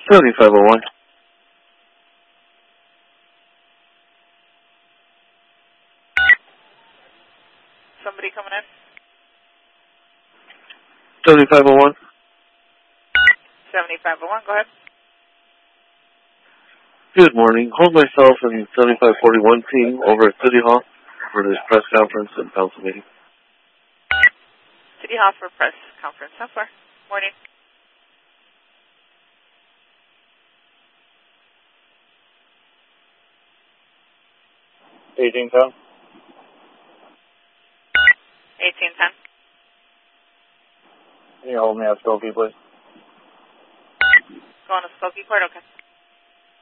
7501. Somebody coming in? 7501. 7501, go ahead. Good morning. Hold myself and 7541 team over at City Hall for this press conference and council meeting. City Hall for press conference. How far? Morning. $18.10. 1810. Can you hold me at Skokie, please? Going to Skokie Court? Okay.